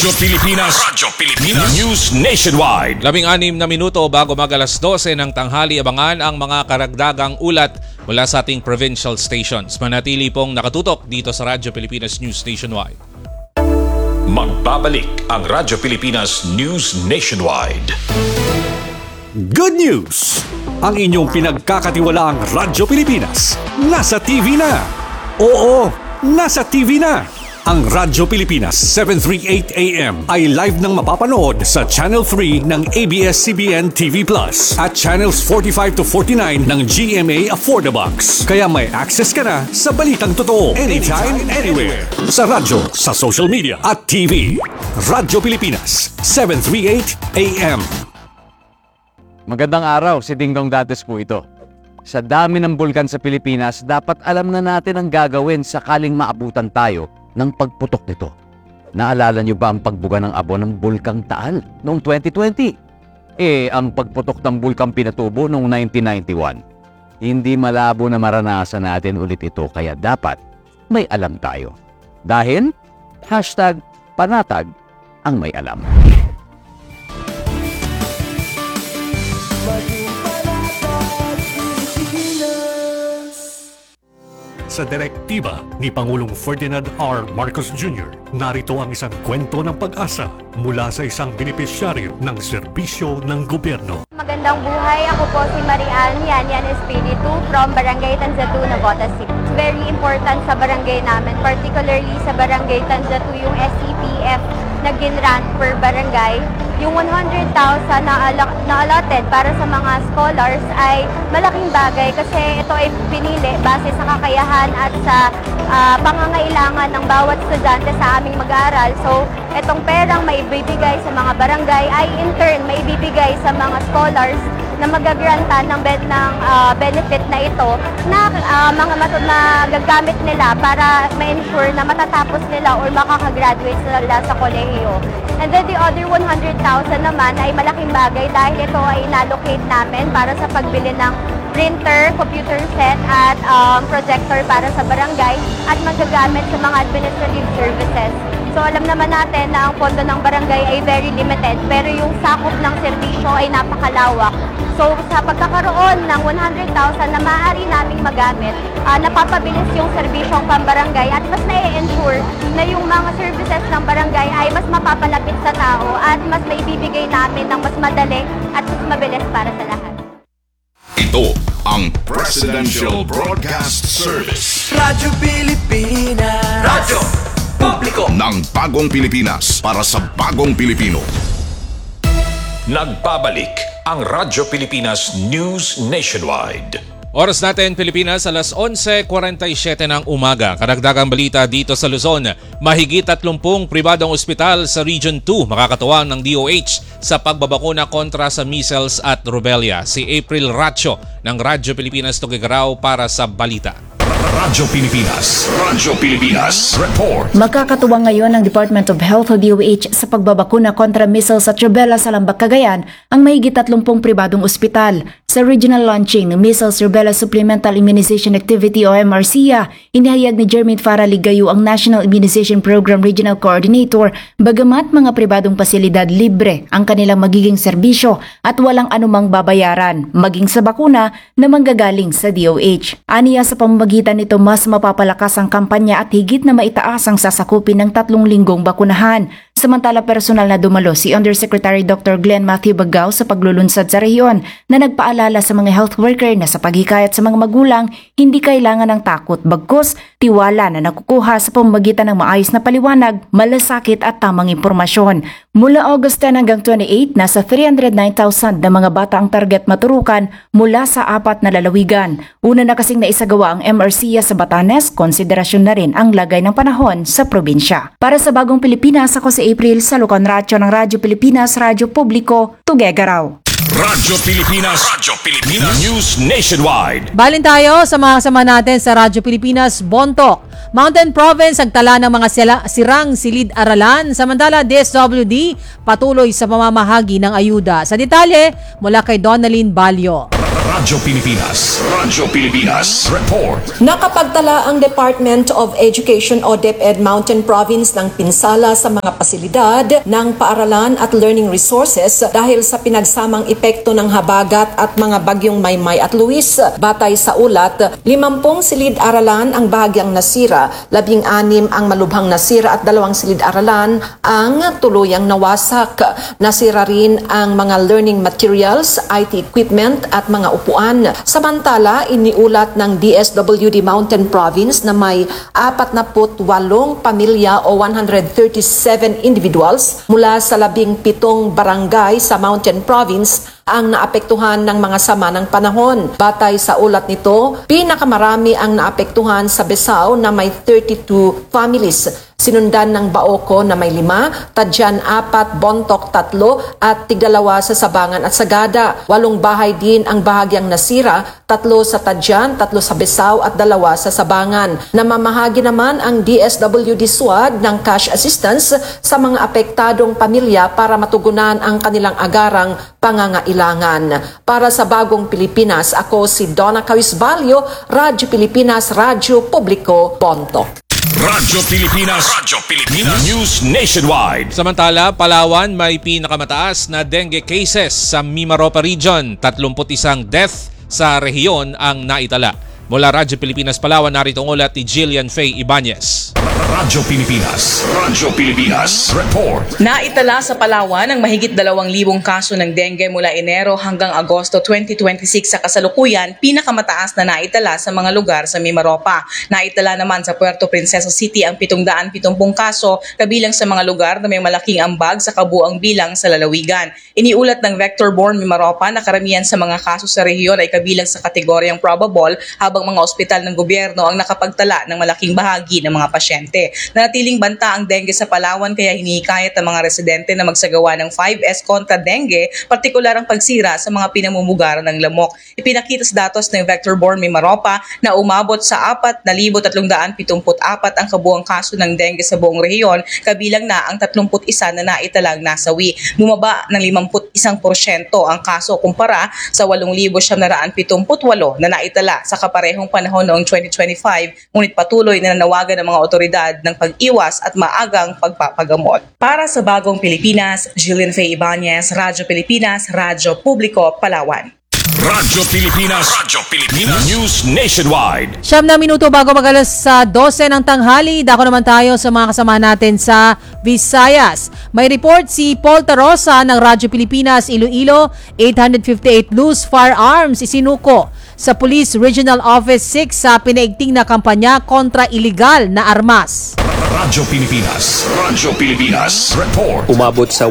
Radyo Pilipinas News Nationwide. 16 na minuto bago mag-alas 12 ng tanghali, abangan ang mga karagdagang ulat mula sa ating provincial stations. Manatili pong nakatutok dito sa Radyo Pilipinas News Nationwide. Magbabalik ang Radyo Pilipinas News Nationwide. Good news! Ang inyong pinagkakatiwalaang Radyo Pilipinas nasa TV na. Oo, nasa TV na. Ang Radyo Pilipinas 738 AM ay live nang mapapanood sa Channel 3 ng ABS-CBN TV Plus at Channels 45 to 49 ng GMA Affordabox. Kaya may access ka na sa balitang totoo anytime, anywhere. Sa radyo, sa social media at TV. Radyo Pilipinas 738 AM. Magandang araw, si Dingdong Dates po ito. Sa dami ng bulkan sa Pilipinas, dapat alam na natin ang gagawin sakaling maabutan tayo ng pagputok nito. Naalala niyo ba ang pagbuga ng abo ng Bulkang Taal noong 2020? Ang pagputok ng Bulkang Pinatubo noong 1991. Hindi malabo na maranasan natin ulit ito, kaya dapat may alam tayo. Dahil #panatag ang may alam. Sa direktiba ni Pangulong Ferdinand R. Marcos Jr., narito ang isang kwento ng pag-asa mula sa isang benepisyaryo ng serbisyo ng gobyerno. Magandang buhay, ako po si Marian Yan Espiritu from Barangay Tanzatu, Navotas City. Very important sa barangay namin, particularly sa Barangay Tanzatu, yung SEPF na ginrant per barangay. Yung 100,000 na allotted para sa mga scholars ay malaking bagay kasi ito ay pinili base sa kakayahan at sa pangangailangan ng bawat estudyante sa aming mag-aaral. So, itong perang maibibigay sa mga barangay ay in turn maibibigay sa mga scholars na magagrantan ng benefit na ito na na gagamit nila para ma-ensure na matatapos nila or makakagraduate sila sa kolehiyo. And then the other 100,000 naman ay malaking bagay dahil ito ay inallocate namin para sa pagbili ng printer, computer set at projector para sa barangay at magagamit sa mga administrative services. So alam naman natin na ang pondo ng barangay ay very limited pero yung sakop ng serbisyo ay napakalawak. So sa pagkakaroon ng 100,000 na maaari naming magamit, napapabilis yung serbisyong pambarangay at mas na-ensure na yung mga services ng barangay ay mas mapapalapit sa tao at mas maibibigay namin ng mas madali at mas mabilis para sa lahat. Ito ang Presidential Broadcast Service. Radyo Pilipinas. Radyo Publiko ng bagong Pilipinas para sa bagong Pilipino. Nagbabalik ang Radyo Pilipinas News Nationwide. Oras natin Pilipinas, alas 11:47 ng umaga. Karagdagang balita dito sa Luzon. Mahigit 30 pribadong ospital sa Region 2 makakatuwang ng DOH sa pagbabakuna kontra sa measles at rubella. Si April Racho ng Radyo Pilipinas Tugigaraw para sa balita. Radyo Pilipinas Report. Makakatuwang ngayon ng Department of Health o DOH sa pagbabakuna kontra measles at rubella sa Lambak, Cagayan ang mahigit 30 pribadong ospital. Sa regional launching ng Measles Rubella Supplemental Immunization Activity o MRCA, inihayag ni Jermaine Farah Ligayo ang National Immunization Program Regional Coordinator, bagamat mga pribadong pasilidad libre ang kanilang magiging serbisyo at walang anumang babayaran, maging sa bakuna na manggagaling sa DOH. Aniya sa pamamagitan nito mas mapapalakas ang kampanya at higit na maitaas ang sasakupin ng 3 linggong bakunahan. Samantala personal na dumalo si Undersecretary Dr. Glenn Matthew Bagao sa paglulunsad sa rehiyon na nagpaalala sa mga health worker na sa paghikayat sa mga magulang hindi kailangan ng takot bagkus tiwala na nakukuha sa pamamagitan ng maayos na paliwanag, malasakit at tamang impormasyon. Mula August 10 hanggang 28, nasa 309,000 na mga bata ang target maturukan mula sa 4 na lalawigan. Una na kasing naisagawa ang MRCA sa Batanes, konsiderasyon na rin ang lagay ng panahon sa probinsya. Para sa bagong Pilipinas, ako si April sa Lucan Racho ng Radyo Pilipinas, Radyo Publiko, Tugigaraw. Radyo Pilipinas News Nationwide. Balin tayo sa mga kasama natin sa Radyo Pilipinas. Bontoc, Mountain Province nagtala ng mga sirang silid-aralan, samantala DSWD patuloy sa pamamahagi ng ayuda. Sa detalye mula kay Donalyn Balyo. Radyo Pilipinas. Radyo Pilipinas. Report. Nakapagtala ang Department of Education o DepEd Mountain Province ng pinsala sa mga pasilidad ng paaralan at learning resources dahil sa pinagsamang epekto ng habagat at mga bagyong Maymay at Luis. Batay sa ulat, 50 silid-aralan ang bahagyang nasira, 16 ang malubhang nasira at 2 silid-aralan ang tuluyang nawasak. Nasira rin ang mga learning materials, IT equipment at mga upuan. Samantala, iniulat ng DSWD Mountain Province na may 48 pamilya o 137 individuals mula sa 17 barangay sa Mountain Province ang naapektuhan ng mga sama ng panahon. Batay sa ulat nito, pinakamarami ang naapektuhan sa Besao na may 32 families. Sinundan ng Baoco na may 5, Tadjan 4, Bontoc 3 at 2 sa Sabangan at Sagada. 8 bahay din ang bahagyang nasira, 3 sa Tadjan, 3 sa Besao at 2 sa Sabangan. Namamahagi naman ang DSWD SWAD ng cash assistance sa mga apektadong pamilya para matugunan ang kanilang agarang pangangailangan. Para sa Bagong Pilipinas, ako si Donna Cawisbalio, Radyo Pilipinas, Radyo Publiko, Bontoc. Radyo Pilipinas. Radyo Pilipinas. News Nationwide. Samantala, Palawan may pinakamataas na dengue cases sa Mimaropa Region. 31 death sa rehiyon ang naitala. Mula Radyo Pilipinas Palawan, narito ang ulat ni Jillian Faye Ibanez. Radyo Pilipinas. Radyo Pilipinas. Report. Naitala sa Palawan ang mahigit 2,000 kaso ng dengue mula Enero hanggang Agosto 2026 sa kasalukuyan, pinakamataas na naitala sa mga lugar sa Mimaropa. Naitala naman sa Puerto Princesa City ang 770 kaso, kabilang sa mga lugar na may malaking ambag sa kabuang bilang sa lalawigan. Iniulat ng vector-borne Mimaropa na karamihan sa mga kaso sa rehiyon ay kabilang sa kategoryang probable, habang mga ospital ng gobyerno ang nakapagtala ng malaking bahagi ng mga pasyente. Nanatiling banta ang dengue sa Palawan, kaya hinihikayat ang mga residente na magsagawa ng 5S kontra dengue, partikular ang pagsira sa mga pinamumugaran ng lamok. Ipinakita sa datos ng vector-borne Mimaropa na umabot sa 4,374 ang kabuang kaso ng dengue sa buong rehiyon, kabilang na ang 31 na naitalang nasawi. Bumaba ng 51% ang kaso kumpara sa 8,778 na naitala sa kaparehong panahon noong 2025, ngunit patuloy na nanawagan ng mga otoridad ng pag-iwas at maagang pagpapagamot. Para sa Bagong Pilipinas, Jillian Faye Ibanez, Radyo Pilipinas, Radyo Publiko, Palawan. Radyo Pilipinas. Radyo Pilipinas. News Nationwide. 9 na minuto bago mag-alas sa 12 ng tanghali, dako naman tayo sa mga kasama natin sa Visayas. May report si Paul Tarosa ng Radyo Pilipinas, Iloilo. 858 loose firearms isinuko sa Police Regional Office 6 sa pinaigting na kampanya kontra iligal na armas. Radyo Pilipinas. Radyo Pilipinas. Report. Umabot sa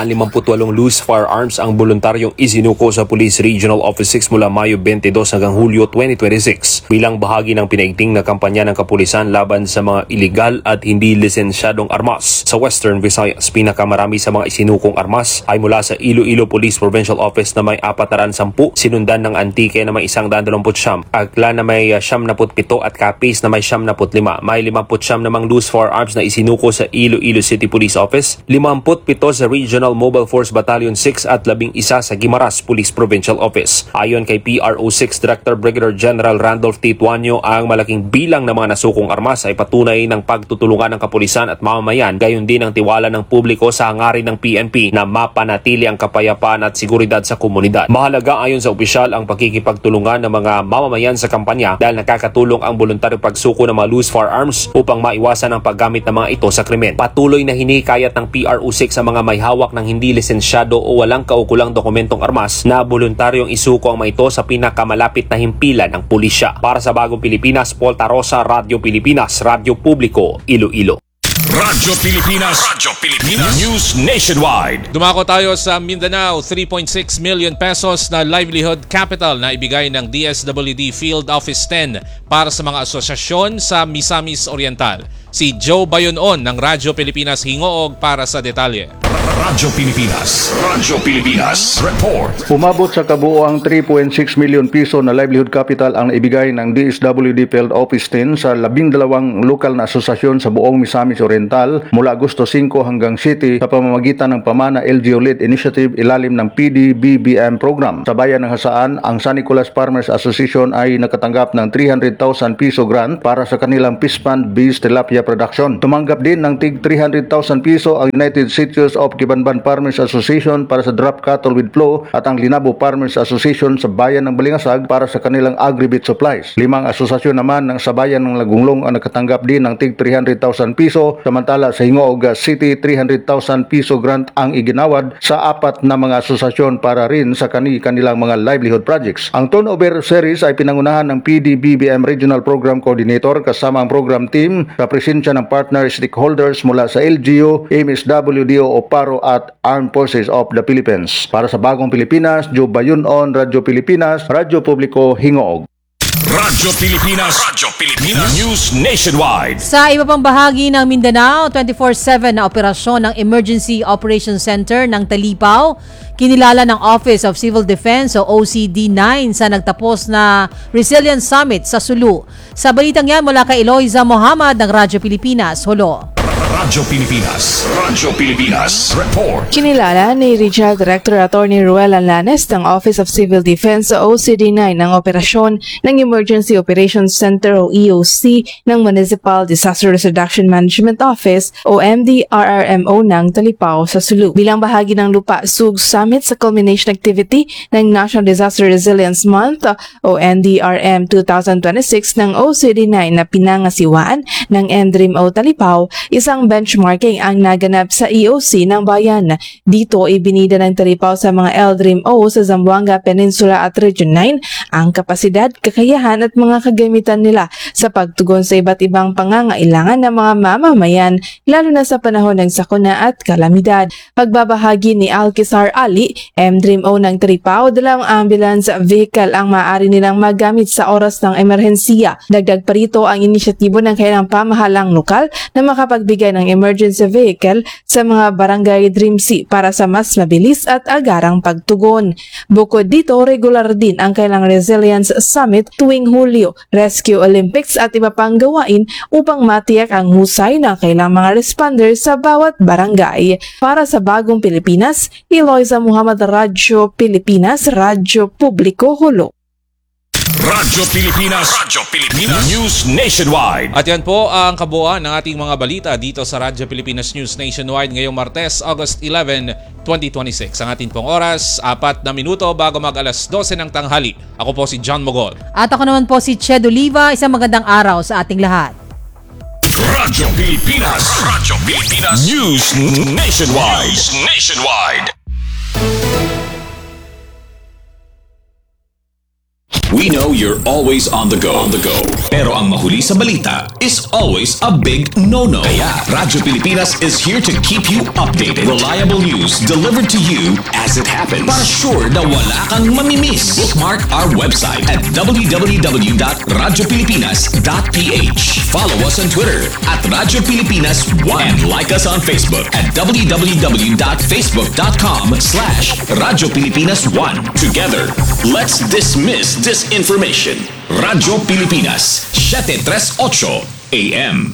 858 loose firearms ang voluntaryong isinuko sa Police Regional Office 6 mula Mayo 22 hanggang Hulyo 2026 bilang bahagi ng pinaigting na kampanya ng kapulisan laban sa mga iligal at hindi lisensyadong armas. Sa Western Visayas, pinakamarami sa mga isinukong armas ay mula sa Iloilo Police Provincial Office na may 410, sinundan ng Antique na may 129, Aklan na may 77 at Capiz na may 75. May 59 namang loose firearms na isinuko sa Iloilo City Police Office, 57 sa Regional Mobile Force Battalion 6 at 11 sa Guimaras Police Provincial Office. Ayon kay PRO6 Director Brigadier General Randolph T. Tuanyo, ang malaking bilang ng mga nasukong armas ay patunay ng pagtutulungan ng kapulisan at mamamayan, gayon din ang tiwala ng publiko sa hangarin ng PNP na mapanatili ang kapayapaan at seguridad sa komunidad. Mahalaga ayon sa opisyal ang pagkikipagtulungan ng mga mamamayan sa kampanya dahil nakakatulong ang voluntaryo pagsuko ng mga loose firearms upang maiwasan ang paggamit ng mga ito sa krimen. Patuloy na hinikayat ng PRO6 sa mga may hawak ng hindi lisensyado o walang kaukulang dokumentong armas na voluntaryong isuko ang mga ito sa pinakamalapit na himpilan ng pulisya. Para sa Bagong Pilipinas, Paul Tarosa, Radyo Pilipinas, Radyo Publiko, Iloilo. Radyo Pilipinas. Radyo Pilipinas. News Nationwide. Dumako tayo sa Mindanao, 3.6 million pesos na livelihood capital na ibigay ng DSWD Field Office 10 para sa mga asosasyon sa Misamis Oriental. Si Joe Bayonon ng Radyo Pilipinas Hingoog para sa detalye. Radyo Pilipinas. Radyo Pilipinas. Report. Umabot sa kabuoang 3.6 million piso na livelihood capital ang naibigay ng DSWD Field Office 10 sa 12 lokal na asosasyon sa buong Misamis Oriental mula Agosto 5 hanggang 7 sa pamamagitan ng Pamana LGU-led Initiative ilalim ng PDBBM program. Sa bayan ng Hasaan, ang San Nicolas Farmers Association ay nakatanggap ng 300,000 piso grant para sa kanilang fish pond-based tilapia production. Tumanggap din ng tig 300,000 piso ang United Citrus of Kibanban Farmers Association para sa drop cattle with flow at ang Linabo Farmers Association sa bayan ng Balingasag para sa kanilang agri-beet supplies. 5 asosasyon naman ng sa bayan ng Lagunglong ang nakatanggap din ng tig 300,000 piso, samantala sa Hingoog City 300,000 piso grant ang iginawad sa 4 na mga asosasyon para rin sa kanilang mga livelihood projects. Ang turnover series ay pinangunahan ng PDBBM Regional Program Coordinator kasama ang program team sa presensya ng partner stakeholders mula sa LGU, MSWDO, OPARO at Armed Forces of the Philippines. Para sa Bagong Pilipinas, Joe Bayunon, Radyo Pilipinas, Radyo Publiko, Hingoog. Radyo Pilipinas. Radyo Pilipinas. News Nationwide. Sa iba pang bahagi ng Mindanao, 24/7 na operasyon ng Emergency Operations Center ng Talipao, kinilala ng Office of Civil Defense o OCD-9 sa nagtapos na Resilience Summit sa Sulu. Sa balitang yan mula kay Eloisa Mohamad ng Radyo Pilipinas, Holo. Radyo Pilipinas. Radyo Pilipinas. Report. Kinilala ni Regional Director Attorney Ruel Alanes ng Office of Civil Defense o OCD-9 ang operasyon ng Emergency Operations Center o EOC ng Municipal Disaster Risk Reduction Management Office o MDRRMO ng Talipao sa Sulu. Bilang bahagi ng Lupa Sug Summit sa culmination activity ng National Disaster Resilience Month o NDRM 2026 ng OCD-9 na pinangasiwaan ng NDRIMO Talipao, isang benchmarking ang naganap sa EOC ng bayan. Dito ibinida ng Talipao sa mga LDRIMO sa Zamboanga Peninsula at Region 9 ang kapasidad, kakayahan at mga kagamitan nila sa pagtugon sa iba't ibang pangangailangan ng mga mamamayan lalo na sa panahon ng sakuna at kalamidad. Pagbabahagi ni Alkisar Ali, MDRIMO ng Talipao, dalawang ambulance vehicle ang maaari nilang magamit sa oras ng emerhensiya. Dagdag pa rito ang inisyatibo ng kanilang pamahalang lokal na makapagbigay ng emergency vehicle sa mga barangay DRIMC para sa mas mabilis at agarang pagtugon. Bukod dito, regular din ang kailang Resilience Summit tuwing Hulyo, Rescue Olympics at iba pang gawain upang matiyak ang husay ng kailang mga responders sa bawat barangay. Para sa Bagong Pilipinas, Eloisa Muhammad, Radyo Pilipinas, Radyo Publiko, Hulo. Radyo Pilipinas. Radyo Pilipinas. News Nationwide. At yan po ang kabuuan ng ating mga balita dito sa Radyo Pilipinas News Nationwide ngayong Martes, August 11, 2026. Ang ating pong oras, 4 na minuto bago mag alas 12 ng tanghali. Ako po si John Mogol. At ako naman po si Ched Oliva. Isang magandang araw sa ating lahat. Radyo Pilipinas. Radyo Pilipinas. News Nationwide. News Nationwide. We know you're always on the go. Pero ang mahuli sa balita is always a big no-no. Kaya Radyo Pilipinas is here to keep you updated. Reliable news delivered to you as it happens. Para sure na wala kang mamimiss. Bookmark our website at www.radiopilipinas.ph. Follow us on Twitter at Radyo Pilipinas 1 and like us on Facebook at www.facebook.com/Radyo Pilipinas 1. Together, let's dismiss disinformation. Radyo Pilipinas, 738 AM.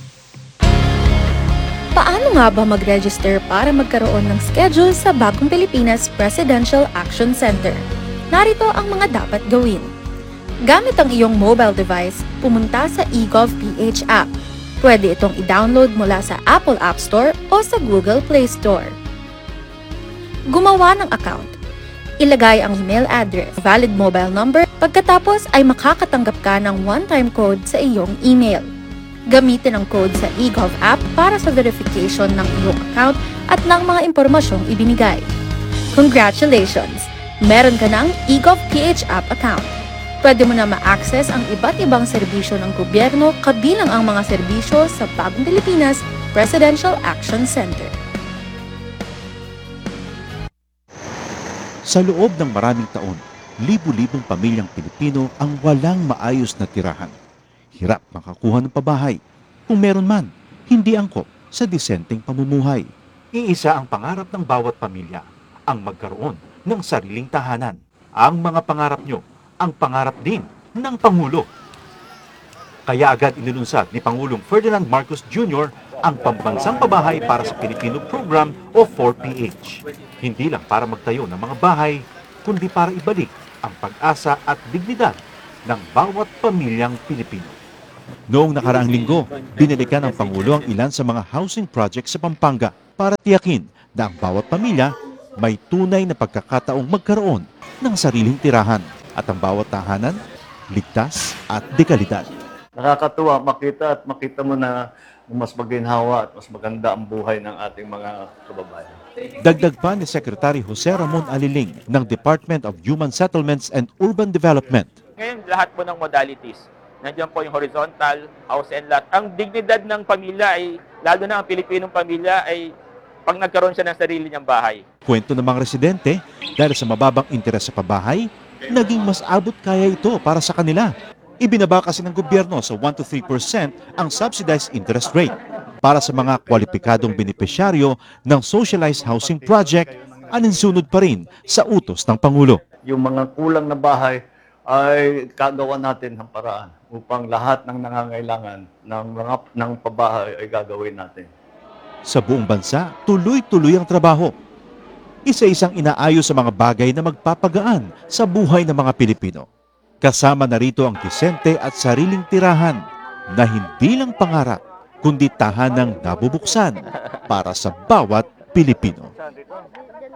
Paano nga ba mag-register para magkaroon ng schedule sa Bagong Pilipinas Presidential Action Center? Narito ang mga dapat gawin. Gamit ang iyong mobile device, pumunta sa eGov.ph app. Pwede itong i-download mula sa Apple App Store o sa Google Play Store. Gumawa ng account. Ilagay ang email address, valid mobile number, pagkatapos ay makakatanggap ka ng one-time code sa iyong email. Gamitin ang code sa eGov app para sa verification ng iyong account at ng mga impormasyong ibinigay. Congratulations! Meron ka ng eGov.ph app account. Pwede mo na ma-access ang iba't ibang serbisyo ng gobyerno kabilang ang mga serbisyo sa Bagong Pilipinas Presidential Action Center. Sa loob ng maraming taon, libu-libong pamilyang Pilipino ang walang maayos na tirahan. Hirap makakuha ng pabahay. Kung meron man, hindi angkop sa disenteng pamumuhay. Iisa ang pangarap ng bawat pamilya, ang magkaroon ng sariling tahanan. Ang mga pangarap nyo, ang pangarap din ng Pangulo. Kaya agad inilunsad ni Pangulong Ferdinand Marcos Jr. ang Pambansang Pabahay para sa Pilipino Program o 4PH. Hindi lang para magtayo ng mga bahay, kundi para ibalik ang pag-asa at dignidad ng bawat pamilyang Pilipino. Noong nakaraang linggo, binalikan ng Pangulo ang ilan sa mga housing projects sa Pampanga para tiyakin na ang bawat pamilya may tunay na pagkakataong magkaroon ng sariling tirahan at ang bawat tahanan ligtas at dekalidad. Nakakatuwa makita mo na mas maginhawa at mas maganda ang buhay ng ating mga kababayan. Dagdag pa ni Secretary Jose Ramon Aliling ng Department of Human Settlements and Urban Development. Ngayon, lahat po ng modalities. Nandiyan po yung horizontal, house and lot. Ang dignidad ng pamilya ay, lalo na ang Pilipinong pamilya, ay pag nagkaroon siya ng sarili niyang bahay. Kwento ng mga residente, dahil sa mababang interes sa pabahay, naging mas abot kaya ito para sa kanila. Ibinaba kasi ng gobyerno sa 1 to 3% ang subsidized interest rate. Para sa mga kwalipikadong benepisyaryo ng socialized housing project, aninsunod pa rin sa utos ng Pangulo. Yung mga kulang na bahay ay kagawa natin ng paraan upang lahat ng nangangailangan ng pabahay ay gagawin natin. Sa buong bansa, tuloy-tuloy ang trabaho. Isa-isang inaayos sa mga bagay na magpapagaan sa buhay ng mga Pilipino. Kasama na rito ang disente at sariling tirahan na hindi lang pangarap, kundi tahanang nabubuksan para sa bawat Pilipino.